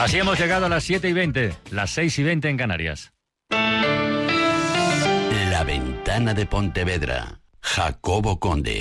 Así hemos llegado a las 7:20, las 6:20 en Canarias. La Ventana de Pontevedra, Jacobo Conde.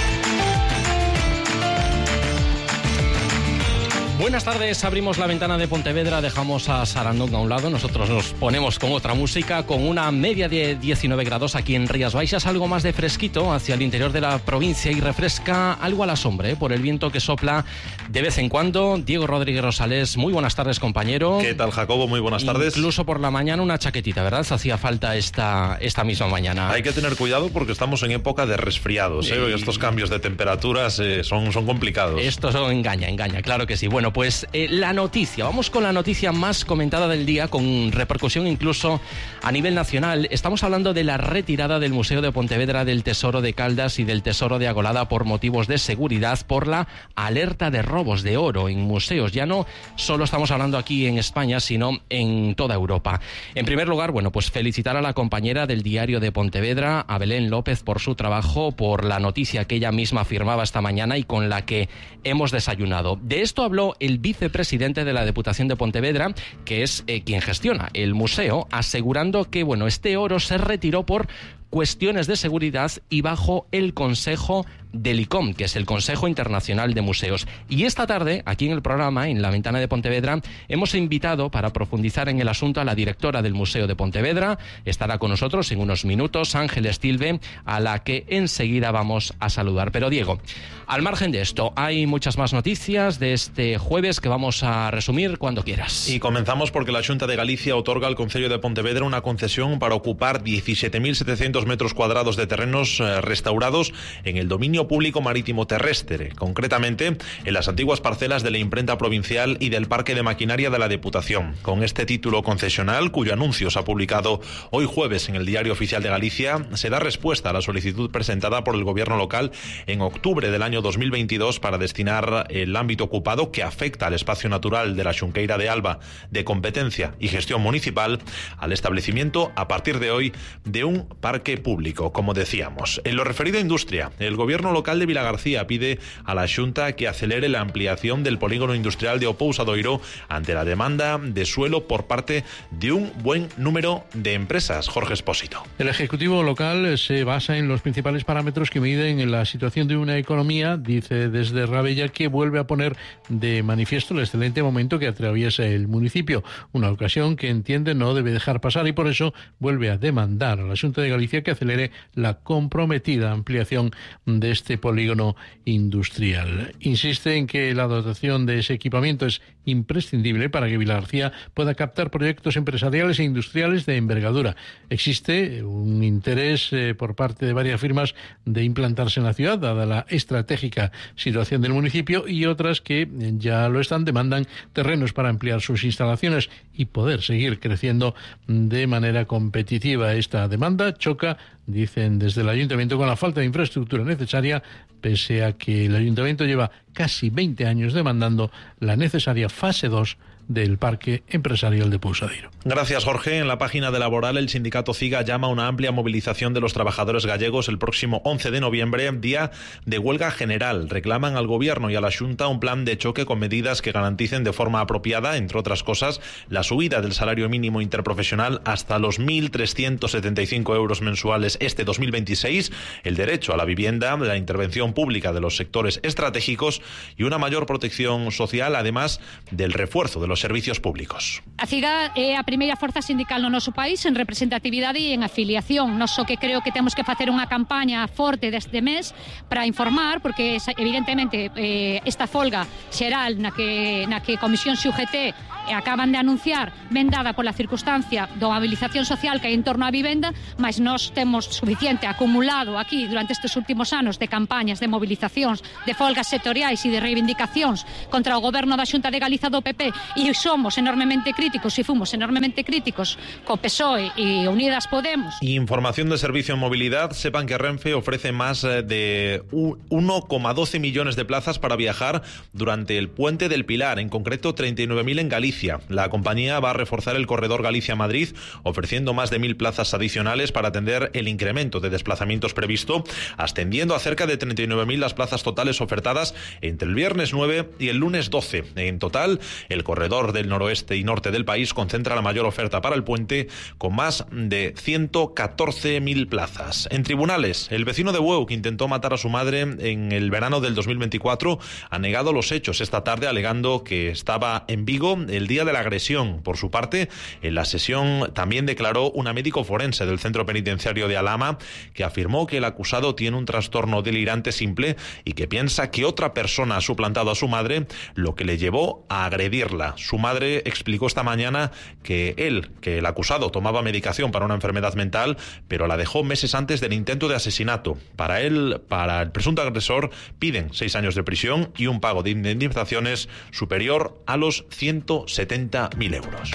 Buenas tardes, abrimos la Ventana de Pontevedra, dejamos a Sarandonga a un lado, nosotros nos ponemos con otra música, con una media de 19 grados aquí en Rías Baixas, algo más de fresquito hacia el interior de la provincia y refresca algo a la sombra, por el viento que sopla de vez en cuando. Diego Rodríguez Rosales, muy buenas tardes, compañero. ¿Qué tal, Jacobo? Muy buenas tardes. Incluso por la mañana una chaquetita, ¿verdad? Hacía falta esta misma mañana. Hay que tener cuidado porque estamos en época de resfriados, estos cambios de temperaturas son complicados. Esto engaña, claro que sí. Bueno, pues la noticia, vamos con la noticia más comentada del día, con repercusión incluso a nivel nacional. Estamos hablando de la retirada del Museo de Pontevedra del Tesoro de Caldas y del Tesoro de Agolada por motivos de seguridad, por la alerta de robos de oro en museos. Ya no solo estamos hablando aquí en España, sino en toda Europa. En primer lugar, bueno, pues felicitar a la compañera del Diario de Pontevedra, a Belén López, por su trabajo, por la noticia que ella misma firmaba esta mañana y con la que hemos desayunado. De esto habló el vicepresidente de la Diputación de Pontevedra, que es quien gestiona el museo, asegurando que este oro se retiró por cuestiones de seguridad y bajo el consejo del ICOM, que es el Consejo Internacional de Museos. Y esta tarde, aquí en el programa, en la Ventana de Pontevedra, hemos invitado para profundizar en el asunto a la directora del Museo de Pontevedra. Estará con nosotros en unos minutos Ángeles Tilbe, a la que enseguida vamos a saludar. Pero Diego, al margen de esto, hay muchas más noticias de este jueves que vamos a resumir cuando quieras. Y comenzamos porque la Xunta de Galicia otorga al Concello de Pontevedra una concesión para ocupar 17.700 metros cuadrados de terrenos restaurados en el dominio público marítimo terrestre, concretamente en las antiguas parcelas de la imprenta provincial y del parque de maquinaria de la Diputación. Con este título concesional, cuyo anuncio se ha publicado hoy jueves en el Diario Oficial de Galicia, se da respuesta a la solicitud presentada por el gobierno local en octubre del año 2022 para destinar el ámbito ocupado que afecta al espacio natural de la Xunqueira de Alba, de competencia y gestión municipal, al establecimiento a partir de hoy de un parque público, como decíamos. En lo referido a industria, el gobierno local de Vilagarcía pide a la Xunta que acelere la ampliación del polígono industrial de Opousadoiro ante la demanda de suelo por parte de un buen número de empresas. Jorge Espósito. El Ejecutivo local se basa en los principales parámetros que miden la situación de una economía, dice desde Rabella, que vuelve a poner de manifiesto el excelente momento que atraviesa el municipio, una ocasión que entiende no debe dejar pasar y por eso vuelve a demandar a la Xunta de Galicia que acelere la comprometida ampliación de este polígono industrial. Insiste en que la dotación de ese equipamiento es imprescindible para que Vilagarcía pueda captar proyectos empresariales e industriales de envergadura. Existe un interés por parte de varias firmas de implantarse en la ciudad, dada la estratégica situación del municipio, y otras que ya lo están, demandan terrenos para ampliar sus instalaciones y poder seguir creciendo de manera competitiva. Esta demanda choca, dicen desde el Ayuntamiento, con la falta de infraestructura necesaria, pese a que el Ayuntamiento lleva casi 20 años demandando la necesaria fase 2 del Parque Empresarial de Pousadoiro. Gracias, Jorge. En la página de Laboral, el sindicato CIGA llama a una amplia movilización de los trabajadores gallegos el próximo 11 de noviembre, día de huelga general. Reclaman al Gobierno y a la Xunta un plan de choque con medidas que garanticen de forma apropiada, entre otras cosas, la subida del salario mínimo interprofesional hasta los 1.375 euros mensuales este 2026, el derecho a la vivienda, la intervención pública de los sectores estratégicos y una mayor protección social, además del refuerzo de los servicios públicos. A CIGA é a primeira forza sindical no noso país en representatividade e en afiliación. Non só que creo que temos que facer unha campaña forte deste mes para informar, porque evidentemente esta folga xeral na que Comisión XUGT acaban de anunciar, ven dada pola circunstancia da mobilización social que hai en torno á vivenda, mas nós temos suficiente acumulado aquí durante estes últimos anos de campañas, de movilizacións, de folgas sectoriais e de reivindicacións contra o goberno da Xunta de Galiza do PP, e somos enormemente críticos e fomos enormemente críticos co PSOE e Unidas Podemos. Información de servicio en movilidad. Sepan que Renfe ofrece más de 1,12 millones de plazas para viajar durante el Puente del Pilar, en concreto 39.000 en Galicia. La compañía va a reforzar el corredor Galicia-Madrid, ofreciendo más de 1.000 plazas adicionales para atender el incremento de desplazamientos previsto, ascendiendo a cerca de 39.000 59.000 las plazas totales ofertadas entre el viernes 9 y el lunes 12. En total, el corredor del noroeste y norte del país concentra la mayor oferta para el puente, con más de 114.000 plazas. En tribunales, el vecino de Bueu, que intentó matar a su madre en el verano del 2024, ha negado los hechos esta tarde, alegando que estaba en Vigo el día de la agresión. Por su parte, en la sesión también declaró una médico forense del centro penitenciario de Alhama, que afirmó que el acusado tiene un trastorno delirante simple y que piensa que otra persona ha suplantado a su madre, lo que le llevó a agredirla. Su madre explicó esta mañana que el acusado tomaba medicación para una enfermedad mental, pero la dejó meses antes del intento de asesinato. Para el presunto agresor, piden 6 años de prisión y un pago de indemnizaciones superior a los 170.000 euros.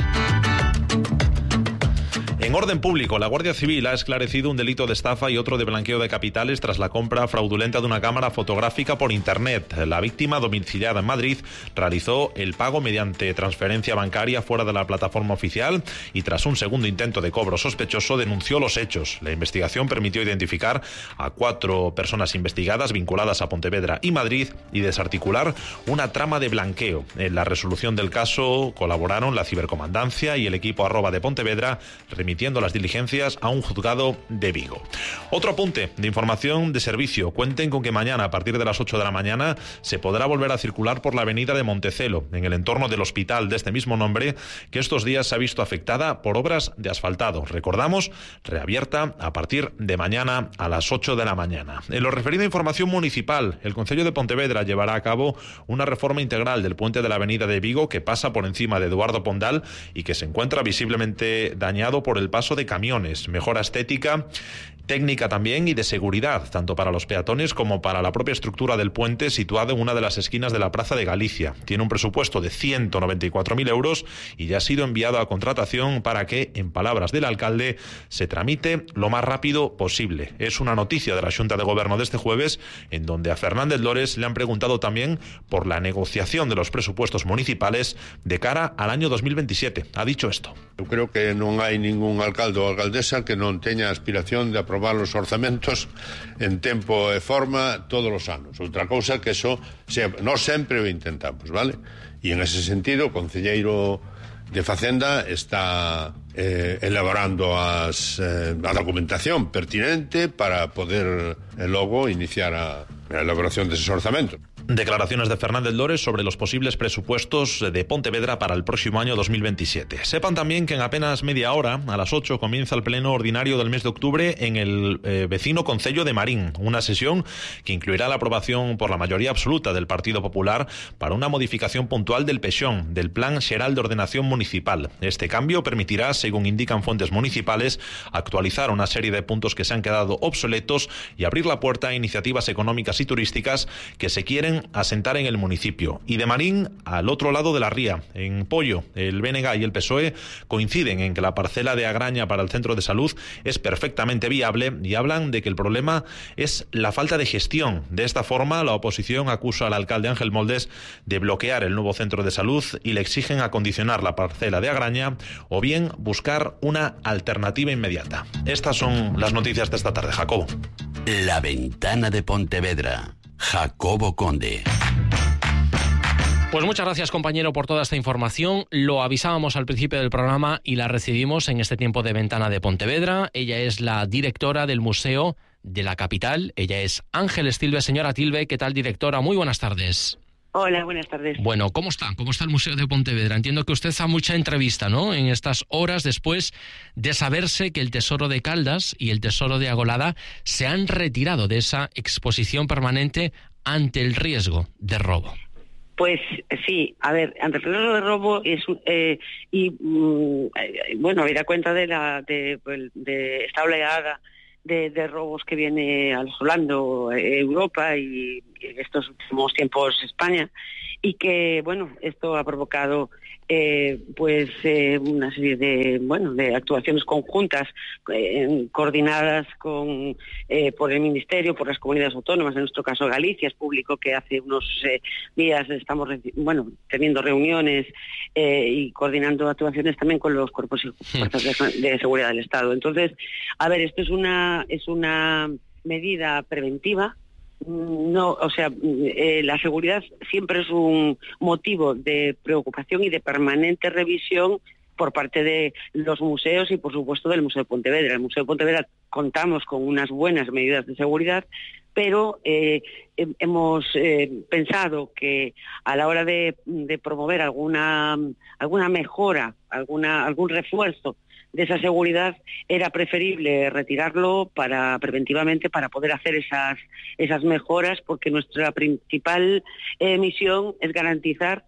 En orden público, la Guardia Civil ha esclarecido un delito de estafa y otro de blanqueo de capitales tras la compra fraudulenta de una cámara fotográfica por Internet. La víctima, domiciliada en Madrid, realizó el pago mediante transferencia bancaria fuera de la plataforma oficial y, tras un segundo intento de cobro sospechoso, denunció los hechos. La investigación permitió identificar a 4 personas investigadas vinculadas a Pontevedra y Madrid y desarticular una trama de blanqueo. En la resolución del caso colaboraron la cibercomandancia y el equipo @ de Pontevedra, remitiendo las diligencias a un juzgado de Vigo. Otro apunte de información de servicio. Cuenten con que mañana, a partir de las 8 de la mañana, se podrá volver a circular por la avenida de Montecelo, en el entorno del hospital de este mismo nombre, que estos días se ha visto afectada por obras de asfaltado. Recordamos, reabierta a partir de mañana a las 8 de la mañana. En lo referido a información municipal, el Concello de Pontevedra llevará a cabo una reforma integral del puente de la avenida de Vigo, que pasa por encima de Eduardo Pondal y que se encuentra visiblemente dañado por el paso de camiones. Mejora estética, técnica también y de seguridad, tanto para los peatones como para la propia estructura del puente, situado en una de las esquinas de la Plaza de Galicia. Tiene un presupuesto de 194.000 euros y ya ha sido enviado a contratación para que, en palabras del alcalde, se tramite lo más rápido posible. Es una noticia de la Xunta de Gobierno de este jueves, en donde a Fernández Lores le han preguntado también por la negociación de los presupuestos municipales de cara al año 2027. Ha dicho esto. Eu creo que non hai ningún alcalde ou alcaldesa que non teña aspiración de aprobar os orzamentos en tempo e forma todos os anos. Outra cousa que eso, nós sempre o intentamos, vale? E en ese sentido, o concelleiro de Facenda está elaborando a documentación pertinente para poder logo iniciar a elaboración deses orzamentos. Declaraciones de Fernández Lores sobre los posibles presupuestos de Pontevedra para el próximo año 2027. Sepan también que en apenas media hora, a las 8, comienza el pleno ordinario del mes de octubre en el vecino concello de Marín, una sesión que incluirá la aprobación por la mayoría absoluta del Partido Popular para una modificación puntual del PEXON, del Plan Xeral de Ordenación Municipal. Este cambio permitirá, según indican fuentes municipales, actualizar una serie de puntos que se han quedado obsoletos y abrir la puerta a iniciativas económicas y turísticas que se quieren asentar en el municipio. Y de Marín, al otro lado de la ría, en Pollo, el BNG y el PSOE coinciden en que la parcela de Agraña para el centro de salud es perfectamente viable y hablan de que el problema es la falta de gestión. De esta forma, la oposición acusa al alcalde Ángel Moldes de bloquear el nuevo centro de salud y le exigen acondicionar la parcela de Agraña o bien buscar una alternativa inmediata. Estas son las noticias de esta tarde, Jacobo. La Ventana de Pontevedra. Jacobo Conde. Pues muchas gracias, compañero, por toda esta información. Lo avisábamos al principio del programa y la recibimos en este tiempo de Ventana de Pontevedra. Ella es la directora del Museo de la Capital. Ella es Ángeles Tilbe. Señora Tilbe, ¿qué tal, directora? Muy buenas tardes. Hola, buenas tardes. Bueno, ¿cómo está? ¿Cómo está el Museo de Pontevedra? Entiendo que usted hace mucha entrevista, ¿no?, en estas horas después de saberse que el Tesoro de Caldas y el Tesoro de Agolada se han retirado de esa exposición permanente ante el riesgo de robo. Pues sí, a ver, ante el riesgo de robo es bueno, habida cuenta de esta oleada de robos que viene asolando Europa y en estos últimos tiempos España, y que, bueno, esto ha provocado una serie de actuaciones conjuntas coordinadas por el Ministerio, por las comunidades autónomas. En nuestro caso Galicia es público que hace unos días estamos teniendo reuniones y coordinando actuaciones también con los cuerpos y fuerzas de seguridad del Estado. Entonces, a ver, esto es una medida preventiva No, o sea, la seguridad siempre es un motivo de preocupación y de permanente revisión por parte de los museos y, por supuesto, del Museo de Pontevedra. El Museo de Pontevedra contamos con unas buenas medidas de seguridad, pero hemos pensado que a la hora de promover alguna mejora, algún refuerzo de esa seguridad, era preferible retirarlo preventivamente para poder hacer esas mejoras, porque nuestra principal misión es garantizar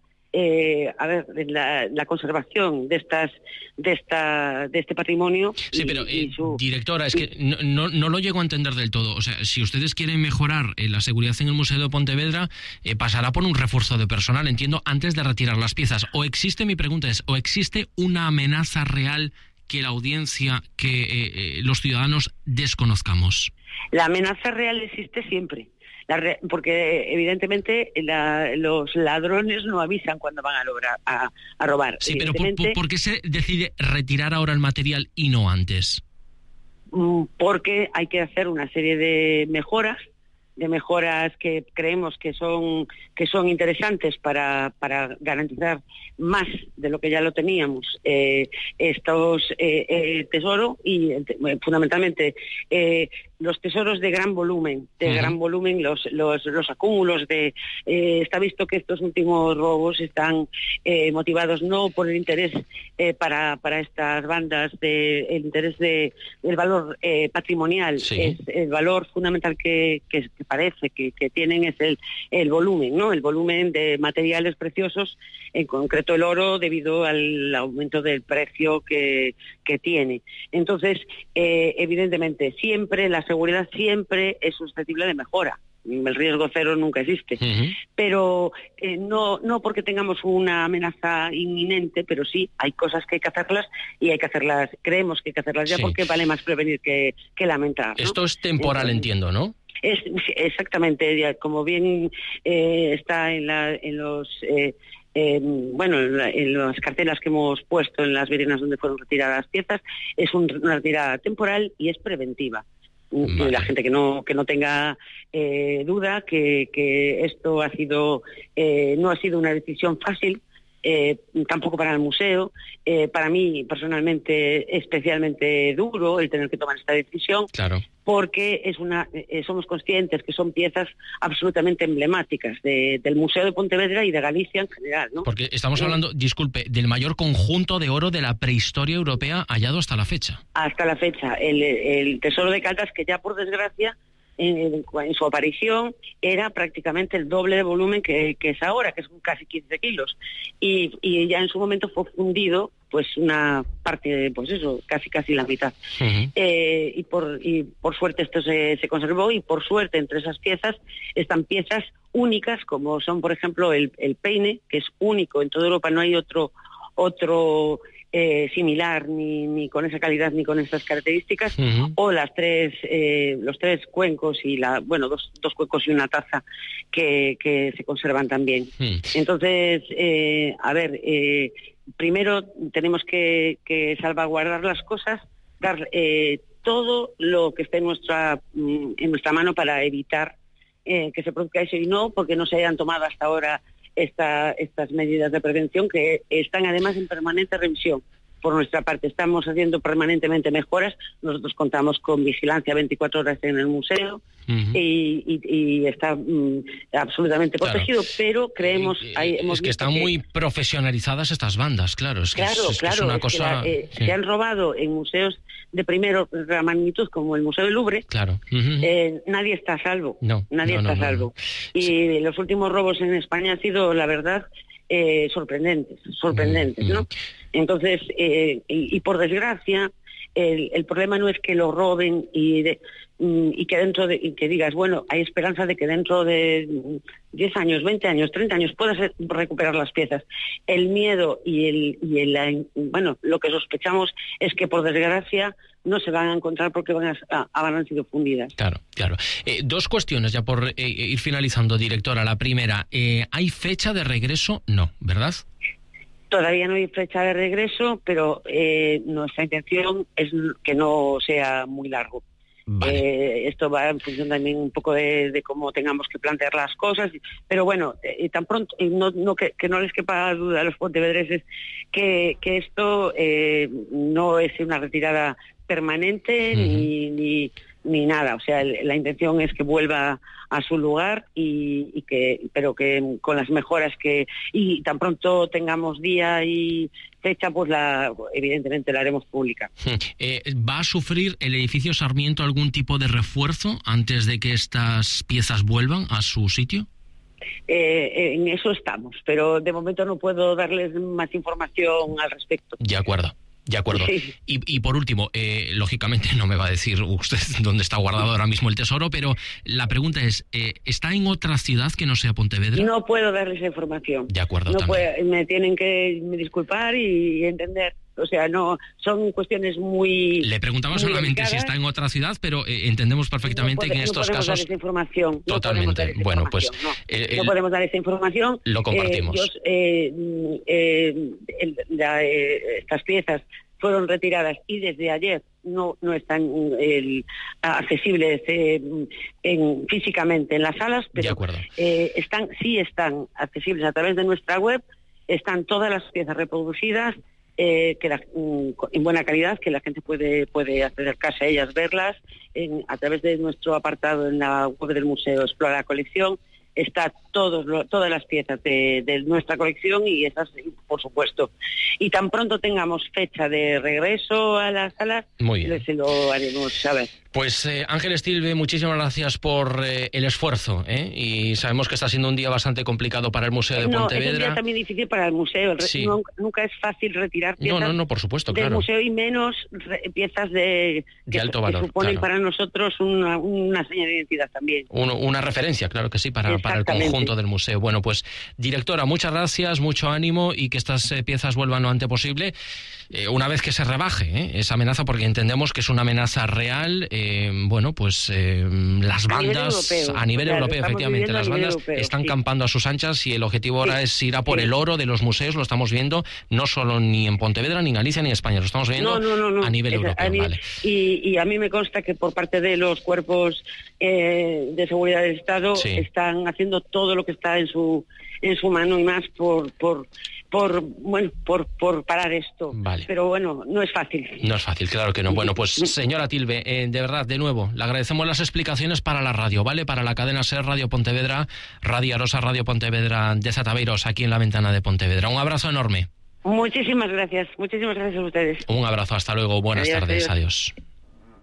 la conservación de este patrimonio. Sí, pero directora, es que no lo llego a entender del todo. O sea, si ustedes quieren mejorar la seguridad en el Museo de Pontevedra, pasará por un refuerzo de personal, entiendo, antes de retirar las piezas. Mi pregunta es, ¿o existe una amenaza real que la audiencia, que los ciudadanos desconozcamos? La amenaza real existe siempre. Porque evidentemente los ladrones no avisan cuando van a robar. Sí, pero ¿por qué se decide retirar ahora el material y no antes? Porque hay que hacer una serie de mejoras que creemos que son interesantes para garantizar más de lo que ya lo teníamos, estos tesoro y fundamentalmente los tesoros de gran volumen, los acúmulos está visto que estos últimos robos están motivados no por el interés para estas bandas, el interés del valor patrimonial, sí. Es el valor fundamental que parece que tienen es el volumen, ¿no? El volumen de materiales preciosos, en concreto el oro, debido al aumento del precio que tiene. Entonces, evidentemente, la seguridad siempre es susceptible de mejora. El riesgo cero nunca existe. Uh-huh. Pero no porque tengamos una amenaza inminente, pero sí hay cosas que hay que hacerlas y hay que hacerlas, creemos que hay que hacerlas ya, sí. Porque vale más prevenir que lamentar, ¿no? Esto es temporal, entiendo, ¿no? Exactamente, como bien está en las cartelas que hemos puesto en las vitrinas donde fueron retiradas las piezas, es una retirada temporal y es preventiva. Vale. La gente que no tenga duda que esto no ha sido una decisión fácil, tampoco para el museo, para mí personalmente especialmente duro el tener que tomar esta decisión. Claro. Porque somos conscientes que son piezas absolutamente emblemáticas del Museo de Pontevedra y de Galicia en general, ¿no? Porque estamos hablando, disculpe, del mayor conjunto de oro de la prehistoria europea hallado hasta la fecha. Hasta la fecha. El Tesoro de Caldas, que ya por desgracia en su aparición era prácticamente el doble de volumen que es ahora, que son casi 15 kilos. Y ya en su momento fue fundido pues una parte, pues eso, casi la mitad. Uh-huh. Y por suerte esto se conservó, y por suerte entre esas piezas están piezas únicas, como son, por ejemplo, el peine, que es único en toda Europa, no hay otro similar, ni con esa calidad ni con esas características. Uh-huh. O los tres cuencos y dos cuencos y una taza que se conservan también. Uh-huh. Entonces, primero tenemos que salvaguardar las cosas, dar todo lo que esté en nuestra mano para evitar que se produzca eso, y no porque no se hayan tomado hasta ahora estas medidas de prevención, que están además en permanente revisión. Por nuestra parte estamos haciendo permanentemente mejoras. Nosotros contamos con vigilancia 24 horas en el museo. Uh-huh. y está absolutamente protegido, claro. Pero creemos... es que están muy profesionalizadas estas bandas, claro. Es una cosa... sí. Se han robado en museos de primera magnitud, como el Museo del Louvre. Claro. Uh-huh. Nadie está a salvo. Nadie está a salvo. No. Y los últimos robos en España han sido, la verdad, sorprendentes, ¿no? Entonces, y por desgracia, el problema no es que lo roben y que digas, bueno, hay esperanza de que dentro de 10 años, 20 años, 30 años puedas recuperar las piezas. El miedo y lo que sospechamos es que por desgracia no se van a encontrar porque habrán sido fundidas. Claro. Dos cuestiones ya por ir finalizando, directora. La primera, ¿hay fecha de regreso? No, ¿verdad? Todavía no hay fecha de regreso, pero nuestra intención es que no sea muy largo. Vale. Esto va en función también un poco de cómo tengamos que plantear las cosas, pero bueno, tan pronto, que no les quepa duda a los pontevedreses que esto no es una retirada permanente ni nada, o sea, la intención es que vuelva a su lugar pero que con las mejoras y tan pronto tengamos día y fecha, pues evidentemente la haremos pública. ¿Va a sufrir el edificio Sarmiento algún tipo de refuerzo antes de que estas piezas vuelvan a su sitio? En eso estamos, pero de momento no puedo darles más información al respecto. De acuerdo. Sí. Y por último, lógicamente no me va a decir usted dónde está guardado ahora mismo el tesoro, pero la pregunta es, ¿está en otra ciudad que no sea Pontevedra? No puedo darles esa información. De acuerdo, me tienen que disculpar y entender. O sea, no son cuestiones muy... Le preguntamos muy solamente delicadas. Si está en otra ciudad, pero entendemos perfectamente que en estos casos... Dar esa información. Totalmente. Bueno, pues... No podemos dar esa información. Lo compartimos. Estas piezas fueron retiradas y desde ayer no están accesibles físicamente en las salas, pero de acuerdo. están accesibles a través de nuestra web. Están todas las piezas reproducidas en buena calidad, que la gente puede acercarse a ellas, verlas a través de nuestro apartado en la web del museo Explora la colección. Está todas las piezas de nuestra colección y esas, por supuesto. Y tan pronto tengamos fecha de regreso a las salas, se lo haremos saber. Pues Ángeles Tilbe, muchísimas gracias por el esfuerzo, y sabemos que está siendo un día bastante complicado para el Museo de Pontevedra. Es un día también difícil para el museo. Sí. Nunca es fácil retirar piezas no, por supuesto, del museo y menos piezas de alto valor, que suponen para nosotros una señal de identidad también. Una referencia, claro que sí, para el conjunto del museo. Bueno, pues directora, muchas gracias, mucho ánimo y que estas piezas vuelvan lo antes posible, una vez que se rebaje esa amenaza, porque entendemos que es una amenaza real. Las bandas a nivel europeo, efectivamente, las bandas están campando a sus anchas y el objetivo ahora es ir a por el oro de los museos. Lo estamos viendo no solo ni en Pontevedra, ni en Galicia, ni en España, lo estamos viendo a nivel europeo. Vale. Y a mí me consta que por parte de los cuerpos de seguridad del Estado están haciendo todo lo que está en su mano y más por parar esto. Vale. Pero bueno, no es fácil. No es fácil, claro que no. Bueno, pues señora Tilbe, de verdad, de nuevo, le agradecemos las explicaciones para la radio, ¿vale? Para la cadena SER, Radio Pontevedra, Radio Arosa, Radio Pontevedra de Zataveiros, aquí en la ventana de Pontevedra. Un abrazo enorme. Muchísimas gracias a ustedes. Un abrazo, hasta luego, buenas tardes, adiós.